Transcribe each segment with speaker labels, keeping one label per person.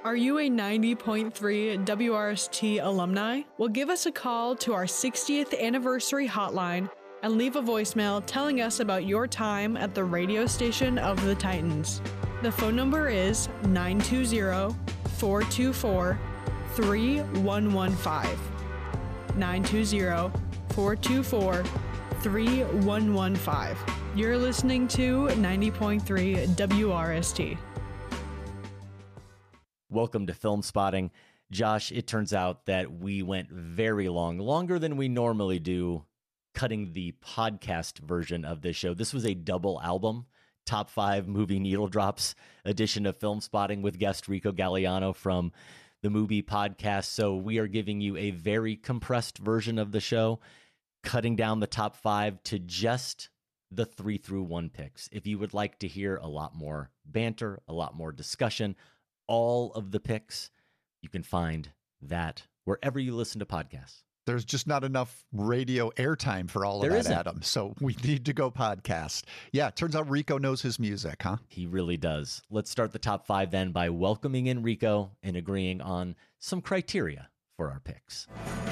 Speaker 1: Are you a 90.3 WRST alumni? Well, give us a call to our 60th anniversary hotline and leave a voicemail telling us about your time at the radio station of the Titans. The phone number is 920-424-3115. 920-424-3115. You're listening to 90.3 WRST.
Speaker 2: Welcome to Film Spotting. Josh, it turns out that we went very long, longer than we normally do, cutting the podcast version of this show. This was a double album, Top 5 Movie Needle Drops edition of Film Spotting with guest Rico Galliano from the Movie Podcast. So we are giving you a very compressed version of the show, cutting down the top 5 to just the 3 through 1 picks. If you would like to hear a lot more banter, a lot more discussion, all of the picks, you can find that wherever you listen to podcasts.
Speaker 3: There's just not enough radio airtime for all of that, Adam. So we need to go podcast. Yeah, it turns out Rico knows his music, huh?
Speaker 2: He really does. Let's start the top 5 then by welcoming in Rico and agreeing on some criteria for our picks.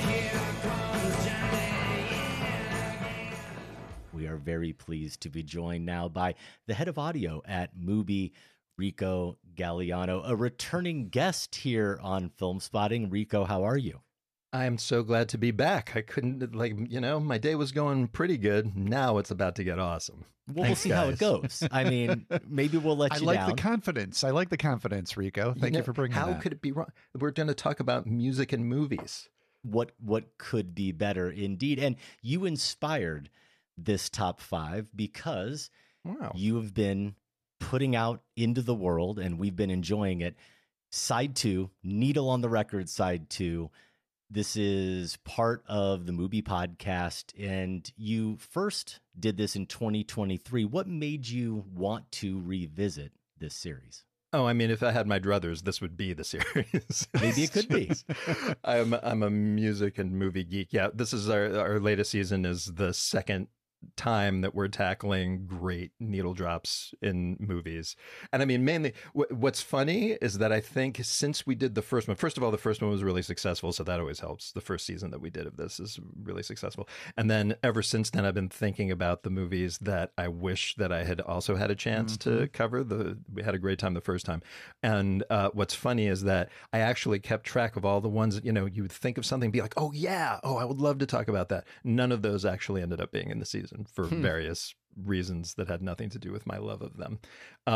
Speaker 2: We are very pleased to be joined now by the head of audio at Mubi, Rico Galliano, a returning guest here on Film Spotting. Rico, how are you?
Speaker 4: I am so glad to be back. I couldn't, my day was going pretty good. Now it's about to get awesome.
Speaker 2: Well, we'll see how it goes. I mean, maybe we'll let you down.
Speaker 3: I like the confidence, Rico. Thank you for bringing that.
Speaker 4: How could it be wrong? We're going to talk about music and movies.
Speaker 2: What could be better, indeed. And you inspired this top 5 because you have been putting out into the world, and we've been enjoying it. Side 2, Needle on the Record, Side 2. This is part of the Movie Podcast, and you first did this in 2023. What made you want to revisit this series?
Speaker 4: Oh, I mean, if I had my druthers, this would be the series.
Speaker 2: Maybe it could be.
Speaker 4: I'm a music and movie geek. Yeah, this is our latest season is the second time that we're tackling great needle drops in movies. And I mean, mainly what's funny is that I think since we did the first one, first of all, the first one was really successful. So that always helps. The first season that we did of this is really successful. And then ever since then, I've been thinking about the movies that I wish that I had also had a chance to cover. We had a great time the first time. And what's funny is that I actually kept track of all the ones that, you would think of something and be like, oh yeah, I would love to talk about that. None of those actually ended up being in the season for various reasons that had nothing to do with my love of them.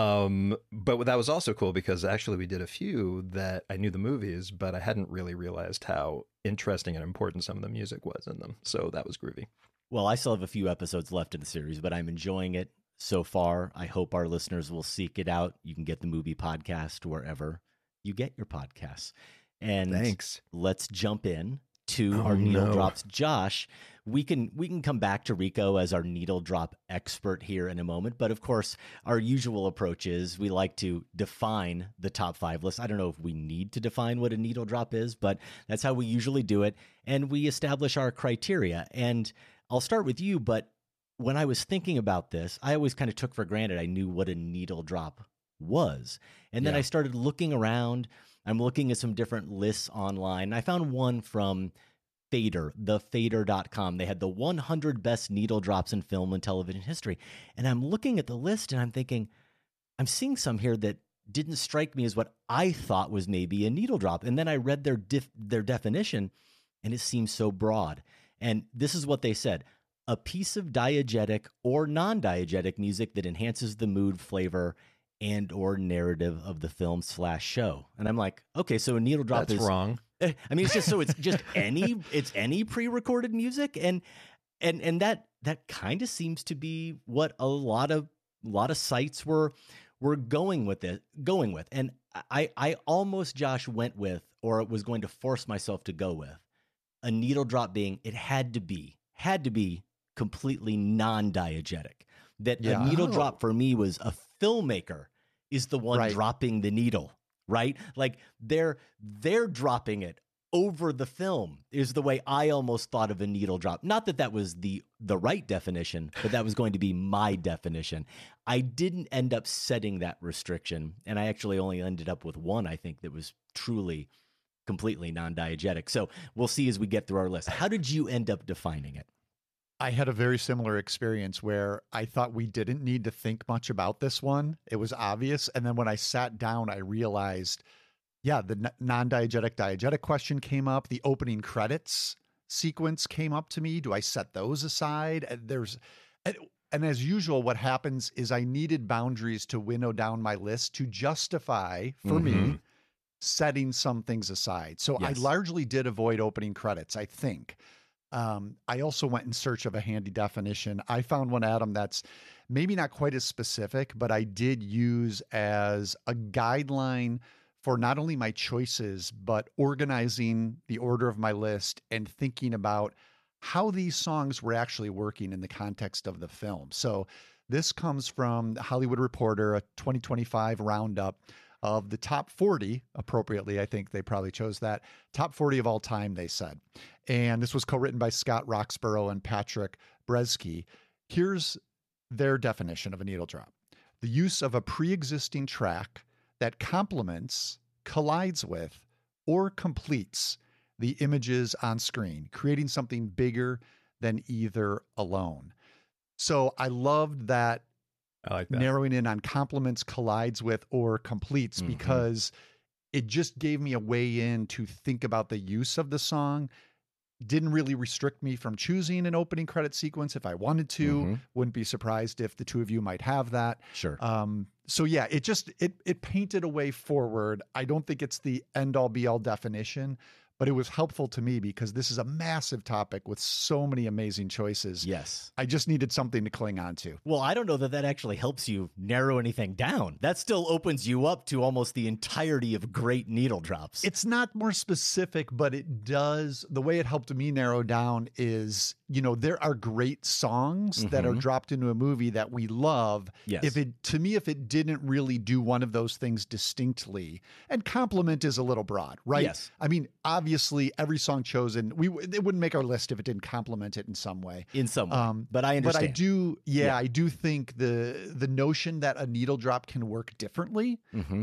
Speaker 4: But that was also cool because actually we did a few that I knew the movies, but I hadn't really realized how interesting and important some of the music was in them. So that was groovy.
Speaker 2: Well, I still have a few episodes left in the series, but I'm enjoying it so far. I hope our listeners will seek it out. You can get the Movie Podcast wherever you get your podcasts. And
Speaker 4: thanks.
Speaker 2: Let's jump in to our needle drops. Josh, we can come back to Rico as our needle drop expert here in a moment, but of course our usual approach is we like to define the top 5 list. I don't know if we need to define what a needle drop is, but that's how we usually do it, and we establish our criteria. And I'll start with you, but when I was thinking about this, I always kind of took for granted I knew what a needle drop was. And then I started looking around. I'm looking at some different lists online. I found one from Fader, thefader.com. They had the 100 best needle drops in film and television history. And I'm looking at the list and I'm thinking, I'm seeing some here that didn't strike me as what I thought was maybe a needle drop. And then I read their definition and it seems so broad. And this is what they said: a piece of diegetic or non-diegetic music that enhances the mood, flavor, and or narrative of the film / show. And I'm like, okay, so a needle drop
Speaker 4: is wrong.
Speaker 2: I mean, it's just any pre-recorded music. And that kind of seems to be what a lot of sites were going with. And I almost, Josh, went with, or was going to force myself to go with, a needle drop being, it had to be completely non-diegetic. That a needle drop for me was a filmmaker is the one dropping the needle, right? Like they're dropping it over the film is the way I almost thought of a needle drop. Not that that was the right definition, but that was going to be my definition. I didn't end up setting that restriction, and I actually only ended up with one, I think, that was truly completely non-diegetic. So we'll see as we get through our list. How did you end up defining it?
Speaker 3: I had a very similar experience where I thought we didn't need to think much about this one. It was obvious. And then when I sat down, I realized, yeah, the non-diegetic, diegetic question came up. The opening credits sequence came up to me. Do I set those aside? And as usual, what happens is I needed boundaries to winnow down my list to justify for me setting some things aside. So
Speaker 2: Yes.
Speaker 3: I largely did avoid opening credits, I think. I also went in search of a handy definition. I found one, Adam, that's maybe not quite as specific, but I did use as a guideline for not only my choices, but organizing the order of my list and thinking about how these songs were actually working in the context of the film. So this comes from the Hollywood Reporter, a 2025 roundup of the top 40, appropriately, I think they probably chose that, top 40 of all time, they said. And this was co-written by Scott Roxborough and Patrick Bresky. Here's their definition of a needle drop: the use of a pre-existing track that complements, collides with, or completes the images on screen, creating something bigger than either alone. So I loved that.
Speaker 4: I like that.
Speaker 3: Narrowing in on complements, collides with, or completes, because it just gave me a way in to think about the use of the song. Didn't really restrict me from choosing an opening credit sequence if I wanted to. Wouldn't be surprised if the two of you might have that.
Speaker 2: Sure.
Speaker 3: So yeah, it painted a way forward. I don't think it's the end all be all definition, but it was helpful to me because this is a massive topic with so many amazing choices.
Speaker 2: Yes.
Speaker 3: I just needed something to cling on to.
Speaker 2: Well, I don't know that that actually helps you narrow anything down. That still opens you up to almost the entirety of great needle drops.
Speaker 3: It's not more specific, but it does. The way it helped me narrow down is, there are great songs that are dropped into a movie that we love.
Speaker 2: Yes.
Speaker 3: If it didn't really do one of those things distinctly, and compliment is a little broad, right?
Speaker 2: Yes.
Speaker 3: I mean, obviously every song chosen, it wouldn't make our list if it didn't compliment it in some way.
Speaker 2: In some way. But I understand.
Speaker 3: But I do think the notion that a needle drop can work differently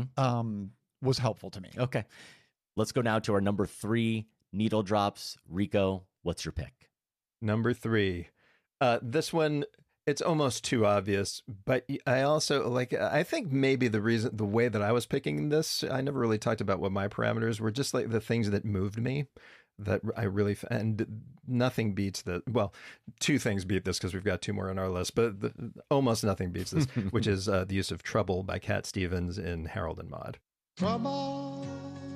Speaker 3: was helpful to me.
Speaker 2: Okay. Let's go now to our number 3 needle drops. Rico, what's your pick?
Speaker 4: Number 3. This one, it's almost too obvious, but I also I think maybe the way that I was picking this, I never really talked about what my parameters were, just like the things that moved me, that I really, and nothing beats that. Well, 2 things beat this because we've got 2 more on our list, but almost nothing beats this, which is the use of Trouble by Cat Stevens in Harold and Maude.
Speaker 5: Trouble,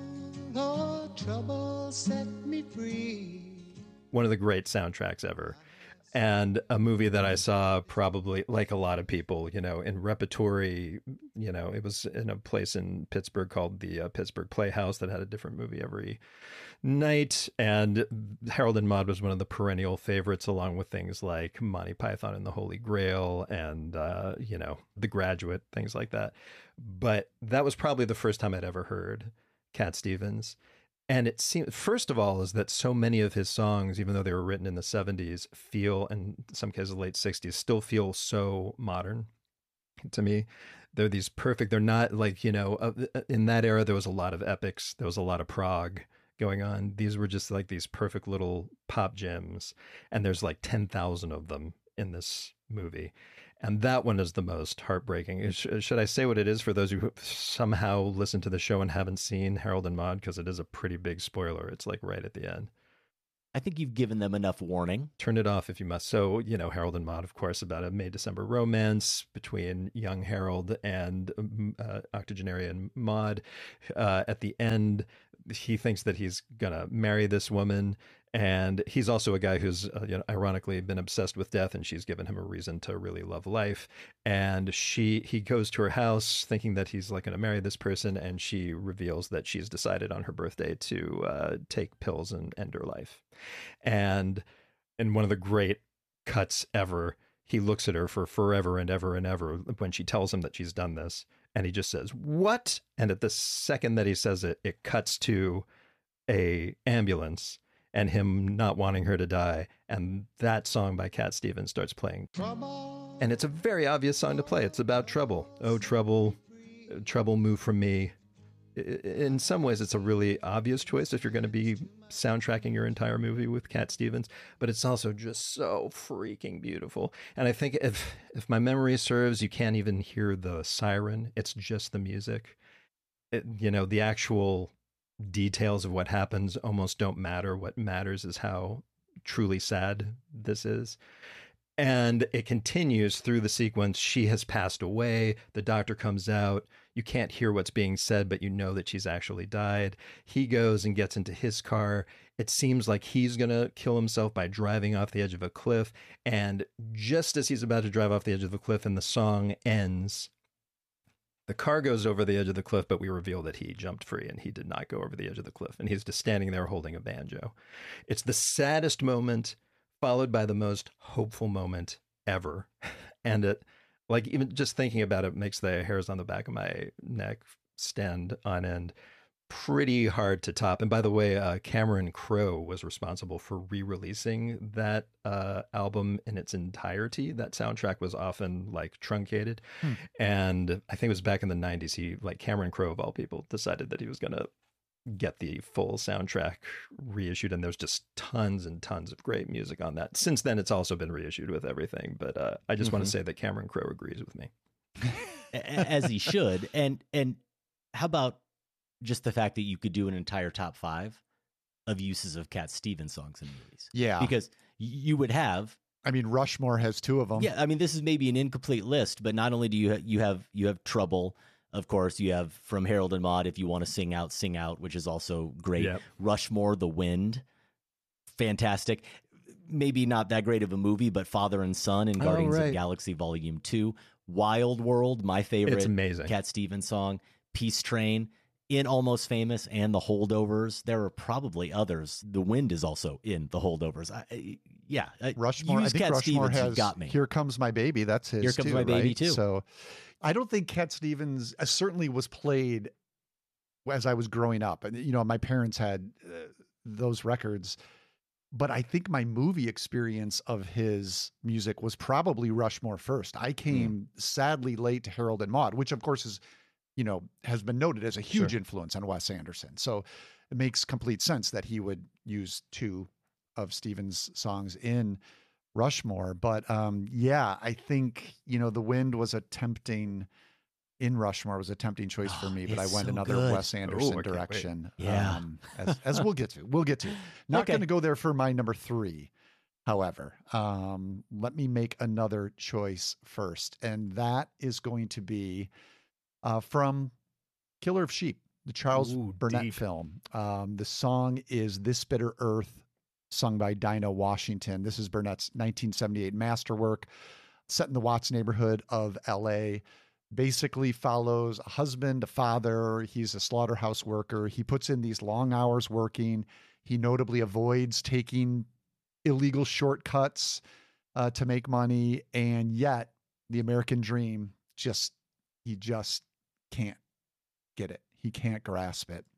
Speaker 5: oh, trouble set me free.
Speaker 4: One of the great soundtracks ever. And a movie that I saw probably, like a lot of people, in repertory. It was in a place in Pittsburgh called the Pittsburgh Playhouse that had a different movie every night. And Harold and Maude was one of the perennial favorites, along with things like Monty Python and the Holy Grail and, The Graduate, things like that. But that was probably the first time I'd ever heard Cat Stevens. And it seems, first of all, is that so many of his songs, even though they were written in the 70s, feel, and in some cases late 60s, still feel so modern to me. They're these perfect, they're not like, in that era, there was a lot of epics. There was a lot of prog going on. These were just like these perfect little pop gems. And there's like 10,000 of them in this movie. And that one is the most heartbreaking. Should I say what it is for those who somehow listen to the show and haven't seen Harold and Maude? Because it is a pretty big spoiler. It's like right at the end.
Speaker 2: I think you've given them enough warning.
Speaker 4: Turn it off if you must. So, Harold and Maude, of course, about a May-December romance between young Harold and octogenarian Maude. At the end, he thinks that he's going to marry this woman. And he's also a guy who's, ironically been obsessed with death, and she's given him a reason to really love life. And he goes to her house thinking that he's like going to marry this person, and she reveals that she's decided on her birthday to take pills and end her life. And in one of the great cuts ever, he looks at her for forever and ever and ever when she tells him that she's done this, and he just says, "What?" And at the second that he says it, it cuts to a ambulance and him not wanting her to die. And that song by Cat Stevens starts playing. And it's a very obvious song to play. It's about trouble. Oh, trouble, trouble, move from me. In some ways, it's a really obvious choice if you're going to be soundtracking your entire movie with Cat Stevens, but it's also just so freaking beautiful. And I think if my memory serves, you can't even hear the siren. It's just the music. The actual details of what happens almost don't matter. What matters is how truly sad this is. And it continues through the sequence. She has passed away. The doctor comes out. You can't hear what's being said, but you know that she's actually died. He goes and gets into his car. It seems like he's going to kill himself by driving off the edge of a cliff. And just as he's about to drive off the edge of the cliff and the song ends, the car goes over the edge of the cliff, but we reveal that he jumped free and he did not go over the edge of the cliff. And he's just standing there holding a banjo. It's the saddest moment, followed by the most hopeful moment ever. And it, like, even just thinking about it makes the hairs on the back of my neck stand on end. Pretty hard to top. And by the way, Cameron Crowe was responsible for re-releasing that album in its entirety. That soundtrack was often like truncated. And I think it was back in the 90s, Cameron Crowe of all people, decided that he was going to get the full soundtrack reissued, and there's just tons and tons of great music on that. Since then, it's also been reissued with everything, but I just want to say that Cameron Crowe agrees with me.
Speaker 2: As he should. And how about just the fact that you could do an entire top 5 of uses of Cat Stevens songs in movies?
Speaker 3: Yeah.
Speaker 2: Because you would have...
Speaker 3: I mean, Rushmore has 2 of them.
Speaker 2: Yeah, I mean, this is maybe an incomplete list, but not only do you have Trouble. Of course, you have From Harold and Maude, If You Want to Sing Out, which is also great. Yep. Rushmore, The Wind, fantastic. Maybe not that great of a movie, but Father and Son and Guardians of the Galaxy Volume 2. Wild World, my favorite.
Speaker 4: It's amazing.
Speaker 2: Cat Stevens song. Peace Train, in Almost Famous, and The Holdovers. There are probably others. The Wind is also in The Holdovers.
Speaker 3: Rushmore. I think
Speaker 2: Cat
Speaker 3: Rushmore
Speaker 2: Stevens,
Speaker 3: has
Speaker 2: you got me.
Speaker 3: Here Comes My Baby. That's his.
Speaker 2: Here Comes My Baby too.
Speaker 3: So I don't think Cat Stevens certainly was played as I was growing up. And, my parents had those records. But I think my movie experience of his music was probably Rushmore first. I came sadly late to Harold and Maude, which of course is, has been noted as a huge influence on Wes Anderson. So it makes complete sense that he would use 2 of Stevens' songs in Rushmore. But I think, The Wind was a tempting choice for me, but I went
Speaker 2: so
Speaker 3: another
Speaker 2: good.
Speaker 3: Wes Anderson direction.
Speaker 2: Yeah.
Speaker 3: As we'll get to. Not going to go there for my number 3. However, let me make another choice first. And that is going to be from Killer of Sheep, the Charles Burnett film. The song is This Bitter Earth, sung by Dinah Washington. This is Burnett's 1978 masterwork, set in the Watts neighborhood of L.A., basically follows a husband, a father. He's a slaughterhouse worker. He puts in these long hours working. He notably avoids taking illegal shortcuts to make money. And yet the American dream he just can't get it. He can't grasp it.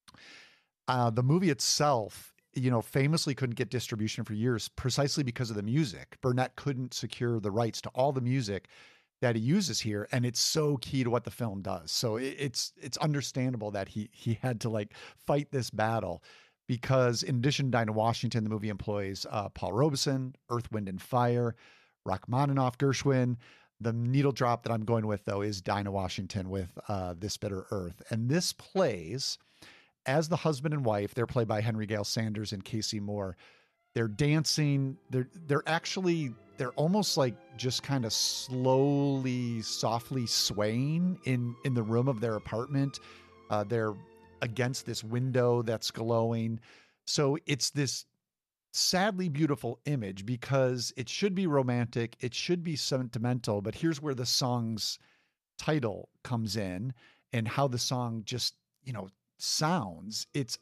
Speaker 3: The movie itself, famously couldn't get distribution for years precisely because of the music. Burnett couldn't secure the rights to all the music that he uses here, and it's so key to what the film does. So it's understandable that he had to fight this battle, because in addition to Dinah Washington, the movie employs Paul Robeson, Earth, Wind and Fire, Rachmaninoff, Gershwin. The needle drop that I'm going with, though, is Dinah Washington with This Bitter Earth. And this plays as the husband and wife. They're played by Henry Gale Sanders and Casey Moore. They're dancing. They're almost like just kind of slowly, softly swaying in the room of their apartment. They're against this window that's glowing. So it's this sadly beautiful image, because it should be romantic, it should be sentimental, but here's where the song's title comes in and how the song just, sounds. It's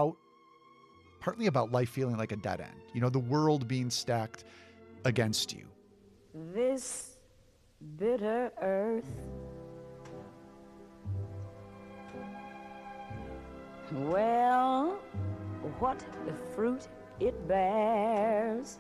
Speaker 3: partly about life feeling like a dead end, the world being stacked against you.
Speaker 6: This bitter earth, well, what the fruit it bears.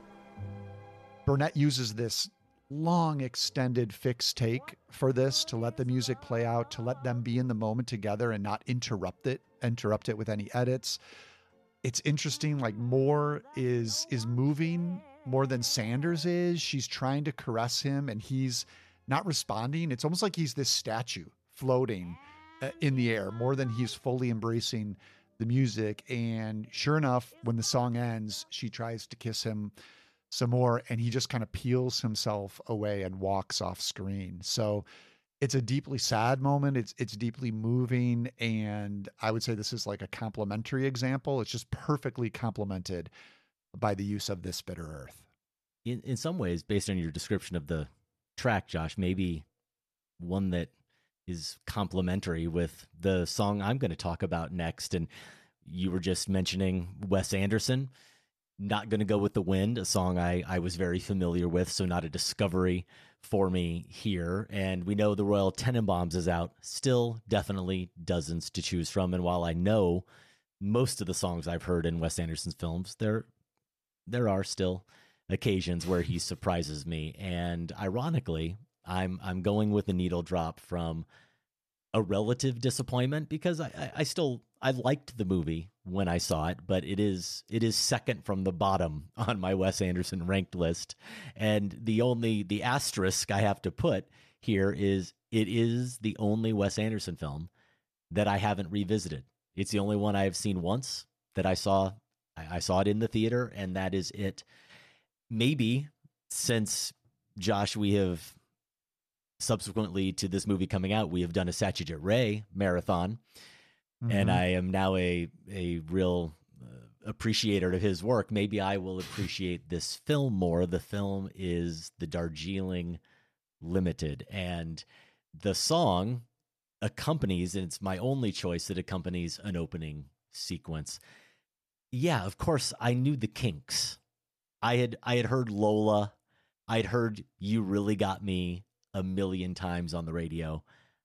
Speaker 3: Burnett uses this long extended fixed take for this to let the music play out, to let them be in the moment together and not interrupt it with any edits. It's interesting, like Moore is moving more than Sanders is. She's trying to caress him and he's not responding. It's almost like he's this statue floating in the air more than he's fully embracing the music. And sure enough, when the song ends, she tries to kiss him some more and he just kind of peels himself away and walks off screen. So it's a deeply sad moment. It's deeply moving. And I would say this is like a complimentary example. It's just perfectly complemented by the use of This Bitter Earth.
Speaker 2: In some ways, based on your description of the track, Josh, maybe one that is complementary with the song I'm going to talk about next. And you were just mentioning Wes Anderson. Not going to go with The Wind, a song I was very familiar with, so not a discovery for me here. And we know the Royal Tenenbaums is out. Still, definitely dozens to choose from. And while I know most of the songs I've heard in Wes Anderson's films, there are still occasions where he surprises me. And ironically, I'm going with the needle drop from a relative disappointment because I liked the movie when I saw it, but it is second from the bottom on my Wes Anderson ranked list. And the asterisk I have to put here is it is the only Wes Anderson film that I haven't revisited. It's the only one I have seen once that I saw it in the theater, and that is it. Maybe since, Josh, we have subsequently to this movie coming out, we have done a Satyajit Ray marathon. And I am now a real appreciator of his work. Maybe I will appreciate this film more. The film is the Darjeeling Limited, and the song accompanies, and it's my only choice that accompanies an opening sequence. Yeah, of course, I knew the Kinks. I had heard Lola. I'd heard You Really Got Me a million times on the radio.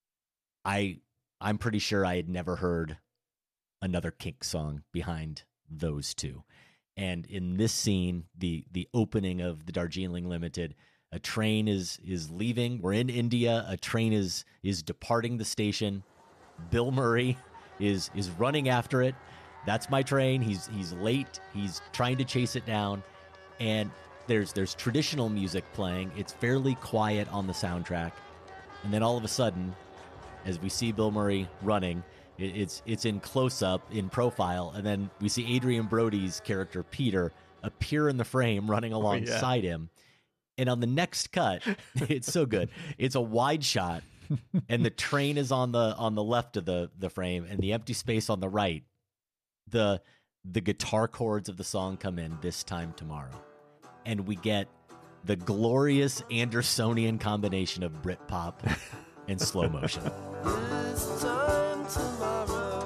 Speaker 2: I'm pretty sure I had never heard another Kinks song behind those two. And in this scene, the opening of the Darjeeling Limited, a train is leaving. We're in India. A train is departing the station. Bill Murray is running after it. That's my train. He's late. He's trying to chase it down. And there's traditional music playing. It's fairly quiet on the soundtrack. And then all of a sudden, as we see Bill Murray running, it's in close-up, in profile, and then we see Adrian Brody's character, Peter, appear in the frame running alongside him. And on the next cut, it's so good. It's a wide shot, and the train is on the left of the frame, and the empty space on the right. The guitar chords of the song come in, This Time Tomorrow. And we get the glorious Andersonian combination of Britpop and slow motion.
Speaker 7: This time tomorrow,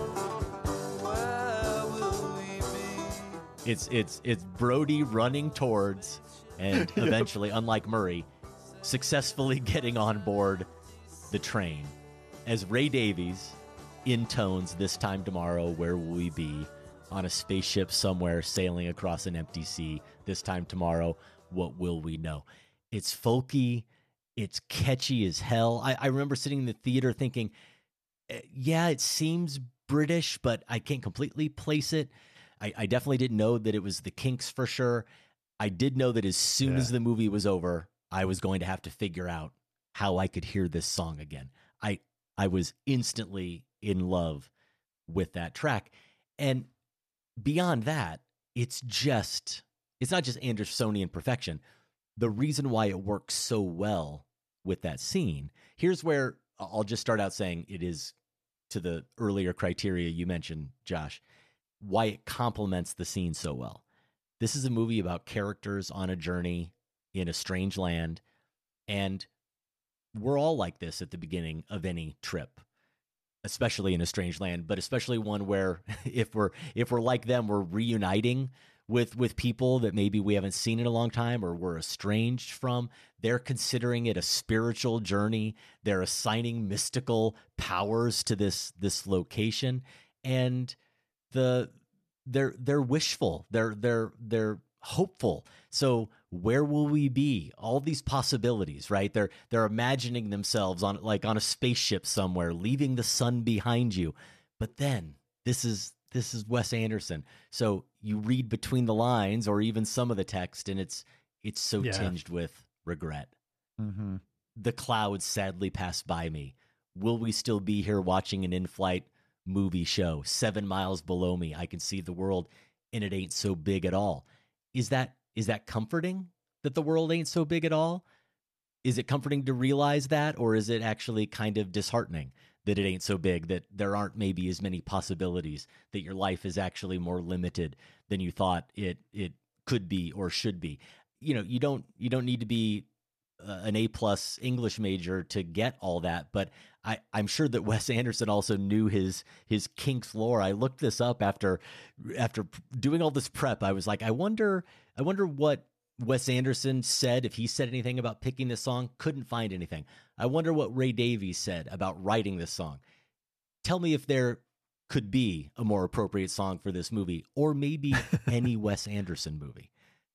Speaker 7: where will we be?
Speaker 2: It's Brody running towards and eventually, unlike Murray, successfully getting on board the train as Ray Davies intones This Time Tomorrow, where will we be? On a spaceship somewhere sailing across an empty sea. This time tomorrow, what will we know? It's folky. It's catchy as hell. I remember sitting in the theater thinking, yeah, it seems British, but I can't completely place it. I definitely didn't know that it was the Kinks for sure. I did know that as soon as the movie was over, I was going to have to figure out how I could hear this song again. I was instantly in love with that track. And beyond that, it's not just Andersonian perfection. The reason why it works so well with that scene, here's where I'll just start out saying it is, to the earlier criteria you mentioned, Josh, why it complements the scene so well. This is a movie about characters on a journey in a strange land, and we're all like this at the beginning of any trip, especially in a strange land, but especially one where if we're like them, we're reuniting with people that maybe we haven't seen in a long time or we're estranged from. They're considering it a spiritual journey. They're assigning mystical powers to this location. And the they're wishful. They're hopeful. So where will we be? All these possibilities, right? They're imagining themselves on a spaceship somewhere, leaving the sun behind you. But then this is Wes Anderson. So you read between the lines or even some of the text, and it's so tinged with regret.
Speaker 3: Mm-hmm.
Speaker 2: The clouds sadly pass by me. Will we still be here watching an in-flight movie show? 7 miles below me, I can see the world, and it ain't so big at all. Is that comforting that the world ain't so big at all? Is it comforting to realize that, or is it actually kind of disheartening that it ain't so big, that there aren't maybe as many possibilities, that your life is actually more limited than you thought it could be or should be? You know, you don't need to be an A+ English major to get all that, but I'm sure that Wes Anderson also knew his Kinks lore. I looked this up after doing all this prep. I was like, I wonder what Wes Anderson said, if he said anything about picking this song. Couldn't find anything. I wonder what Ray Davies said about writing this song. Tell me if there could be a more appropriate song for this movie, or maybe any Wes Anderson movie,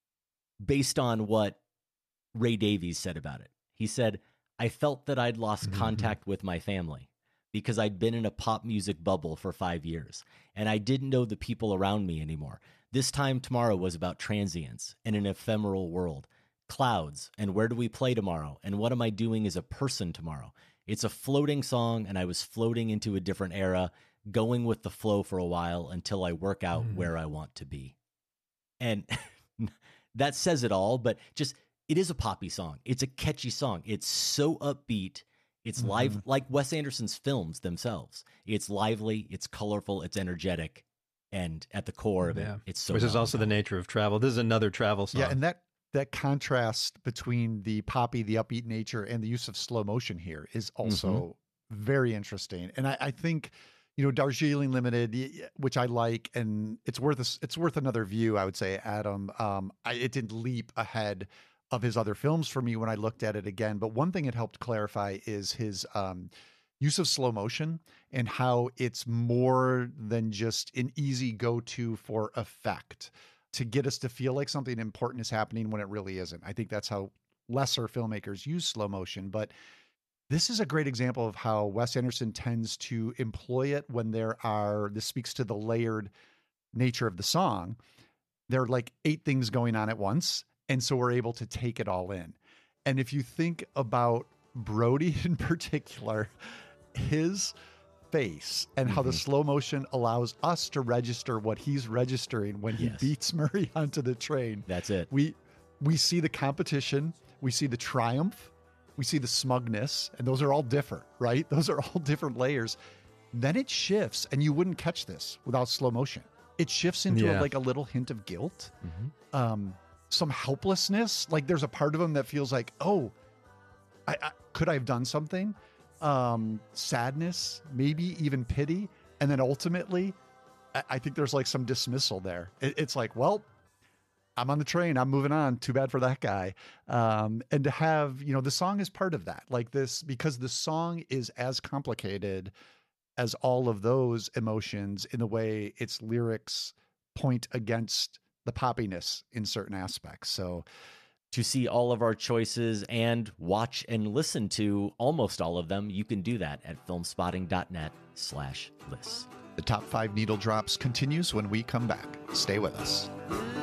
Speaker 2: based on what Ray Davies said about it. He said, I felt that I'd lost contact with my family because I'd been in a pop music bubble for 5 years, and I didn't know the people around me anymore. This time tomorrow was about transience and an ephemeral world, clouds, and where do we play tomorrow, and what am I doing as a person tomorrow? It's a floating song, and I was floating into a different era, going with the flow for a while until I work out where I want to be. And that says it all, but just, it is a poppy song. It's a catchy song. It's so upbeat. It's live, like Wes Anderson's films themselves. It's lively, it's colorful, it's energetic, and at the core of it, it's so.
Speaker 4: Which is also the nature of travel. This is another travel song.
Speaker 3: Yeah, and that contrast between the poppy, the upbeat nature, and the use of slow motion here is also very interesting. And I think, you know, Darjeeling Limited, which I like, and it's worth another view, I would say, Adam. It didn't leap ahead of his other films for me when I looked at it again. But one thing it helped clarify is his use of slow motion and how it's more than just an easy go-to for effect to get us to feel like something important is happening when it really isn't. I think that's how lesser filmmakers use slow motion. But this is a great example of how Wes Anderson tends to employ it when this speaks to the layered nature of the song. There are like 8 things going on at once. And so we're able to take it all in. And if you think about Brody in particular, his face and how the slow motion allows us to register what he's registering when he beats Murray onto the train.
Speaker 2: That's it.
Speaker 3: We see the competition, we see the triumph, we see the smugness, and those are all different, right? Those are all different layers. Then it shifts, and you wouldn't catch this without slow motion. It shifts into like a little hint of guilt. Some helplessness. Like there's a part of him that feels like, oh, I could I have done something? Sadness, maybe even pity. And then ultimately, I think there's like some dismissal there. It's like, well, I'm on the train. I'm moving on. Too bad for that guy. And to have, you know, the song is part of that. Like this, because the song is as complicated as all of those emotions in the way its lyrics point against the poppiness in certain aspects. So
Speaker 2: to see all of our choices and watch and listen to almost all of them, you can do that at filmspotting.net/lists.
Speaker 3: the top 5 needle drops continues when we come back. Stay with us.